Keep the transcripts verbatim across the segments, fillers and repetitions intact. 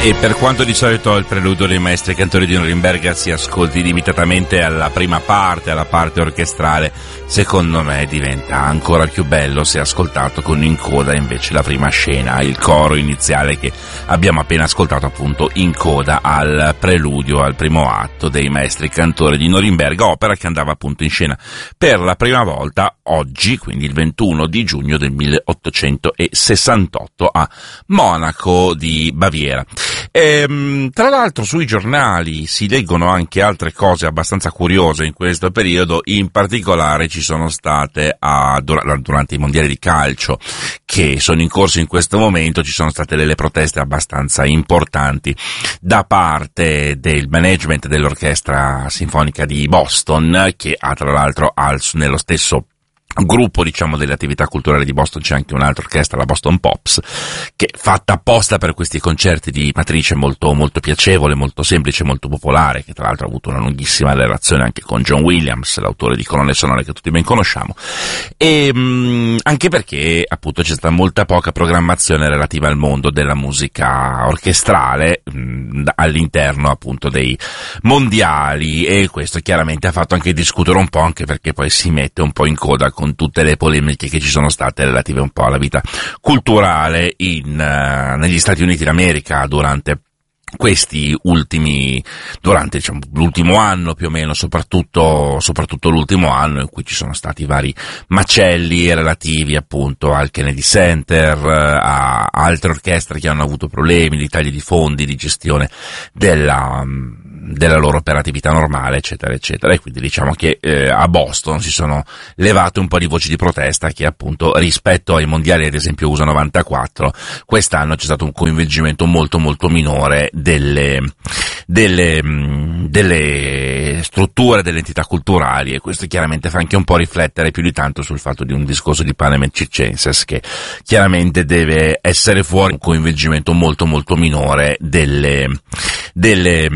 E per quanto di solito il preludio dei maestri cantori di Norimberga si ascolti limitatamente alla prima parte, alla parte orchestrale, secondo me diventa ancora più bello se ascoltato con in coda invece la prima scena, il coro iniziale che abbiamo appena ascoltato appunto in coda al preludio, al primo atto dei maestri cantori di Norimberga, opera che andava appunto in scena per la prima volta oggi, quindi il ventuno di giugno del milleottocentosessantotto a Monaco di Baviera. E, tra l'altro sui giornali si leggono anche altre cose abbastanza curiose in questo periodo, in particolare ci sono state a, durante i mondiali di calcio che sono in corso in questo momento, ci sono state delle proteste abbastanza importanti da parte del management dell'orchestra sinfonica di Boston, che ha tra l'altro al, nello stesso gruppo, diciamo, delle attività culturali di Boston c'è anche un'altra orchestra, la Boston Pops, che è fatta apposta per questi concerti di matrice molto molto piacevole, molto semplice, molto popolare, che tra l'altro ha avuto una lunghissima relazione anche con John Williams, l'autore di colonne sonore che tutti ben conosciamo, e mh, anche perché appunto c'è stata molta poca programmazione relativa al mondo della musica orchestrale mh, all'interno appunto dei mondiali, e questo chiaramente ha fatto anche discutere un po', anche perché poi si mette un po' in coda con con tutte le polemiche che ci sono state relative un po' alla vita culturale in, uh, negli Stati Uniti d'America durante questi ultimi, durante diciamo l'ultimo anno più o meno, soprattutto soprattutto l'ultimo anno in cui ci sono stati vari macelli relativi appunto al Kennedy Center, a altre orchestre che hanno avuto problemi di tagli di fondi, di gestione della della loro operatività normale, eccetera eccetera, e quindi diciamo che eh, a Boston si sono levate un po' di voci di protesta che appunto rispetto ai mondiali ad esempio U S A novantaquattro quest'anno c'è stato un coinvolgimento molto molto minore delle delle delle strutture, delle entità culturali, e questo chiaramente fa anche un po' riflettere più di tanto sul fatto di un discorso di panem et circenses che chiaramente deve essere fuori un coinvolgimento molto molto minore delle delle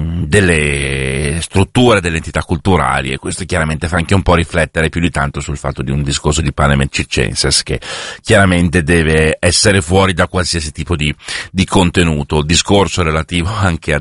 delle strutture, delle entità culturali, e questo chiaramente fa anche un po' riflettere più di tanto sul fatto di un discorso di panem et circenses che chiaramente deve essere fuori da qualsiasi tipo di di contenuto, discorso relativo anche a